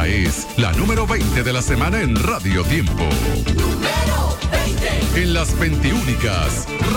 es la número 20 de la semana en Radio Tiempo. Número 20. En las 21